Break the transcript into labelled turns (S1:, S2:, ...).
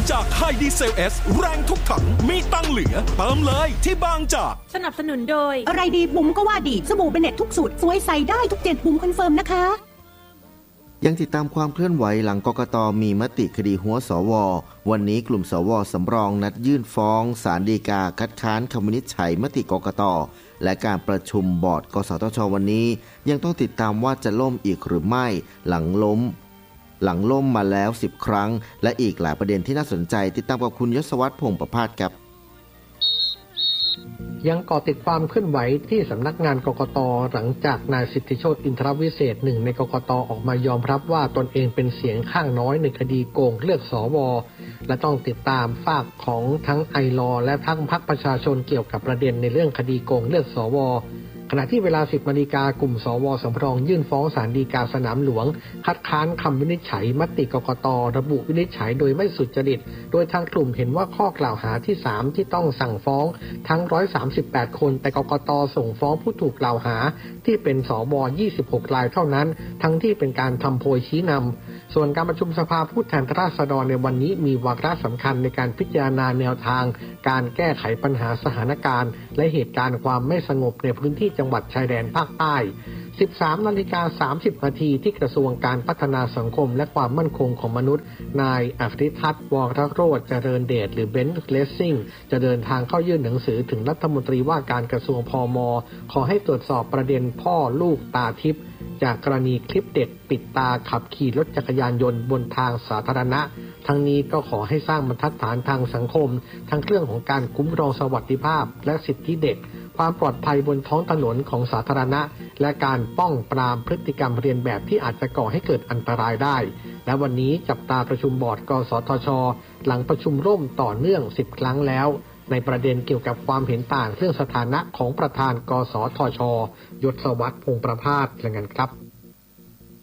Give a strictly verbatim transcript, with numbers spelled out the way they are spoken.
S1: จากไฮดีเซลเอสแรงทุกถังมีตังเหลือเติมเลยที่บางจาก
S2: สนับสนุนโดย
S3: อะไรดีบุ๋มก็ว่าดีสบู่เบเน็ตทุกสูตรสวยใสได้ทุกเจ็ดบุ๋มคอนเฟิร์มนะคะ
S4: ยังติดตามความเคลื่อนไหวหลังกกต.มีมติคดีหัวสว.วันนี้กลุ่มสว.สำรองนัดยื่นฟ้องศาลฎีกาคัดค้านคำวินิจฉัยมติกกต.และการประชุมบอร์ดกสทช.วันนี้ยังต้องติดตามว่าจะล่มอีกหรือไม่หลังล้มหลังล่มมาแล้วสิบครั้งและอีกหลายประเด็นที่น่าสนใจติดตามกับคุณยศวัฒน์พงษ์ประภาสครับ
S5: ยังเกาะติดความเคลื่อนไหวที่สำนักงานกกต.หลังจากนายสิทธิโชติอินทรวิเศษหนึ่งในกกต.ออกมายอมรับว่าตนเองเป็นเสียงข้างน้อยในคดีโกงเลือกสว.และต้องติดตามฝากของทั้งไอลอและทั้งพรรคประชาชนเกี่ยวกับประเด็นในเรื่องคดีโกงเลือกสว.ขณะที่เวลา สิบนาฬิกากลุ่มสว.สำรองยื่นฟ้องศาลฎีกาสนามหลวงคัดค้านคำวินิจฉัยมติกกต.ระบุวินิจฉัยโดยไม่สุจริตโดยทางกลุ่มเห็นว่าข้อกล่าวหาที่สามที่ต้องสั่งฟ้องทั้งหนึ่งร้อยสามสิบแปดคนแต่กกต.ส่งฟ้องผู้ถูกกล่าวหาที่เป็นสว.ยี่สิบหกรายเท่านั้นทั้งที่เป็นการทำโพยชี้นำส่วนการประชุมสภาผู้แทนราษฎรในวันนี้มีวาระสำคัญในการพิจารณาแนวทางการแก้ไขปัญหาสถานการณ์และเหตุการณ์ความไม่สงบในพื้นที่จังหวัดชายแดนภาคใต้ สิบสามนาฬิกาสามสิบนาทีที่กระทรวงการพัฒนาสังคมและความมั่นคงของมนุษย์นายอภิทัศน์วรโรจน์เจริญเดชหรือเบนซ์เลสซิ่งจะเดินทางเข้ายื่นหนังสือถึงรัฐมนตรีว่าการกระทรวงพม.ขอให้ตรวจสอบประเด็นพ่อลูกตาทิพย์จากกรณีคลิปเด็กปิดตาขับขี่รถจักรยานยนต์บนทางสาธารณะทั้งนี้ก็ขอให้สร้างบรรทัดฐานทางสังคมทั้งเรื่องของการคุ้มครองสวัสดิภาพและสิทธิเด็กความปลอดภัยบนท้องถนนของสาธารณะและการป้องปรามพฤติกรรมเรียนแบบที่อาจจะก่อให้เกิดอันตรายได้และวันนี้จับตาประชุมบอร์ดกสทช.หลังประชุมร่วมต่อเนื่องสิบครั้งแล้วในประเด็นเกี่ยวกับความเห็นต่างเรื่องสถานะของประธานกสทช.ยศวัฒน์พงษ์ประภาสรายงานครับ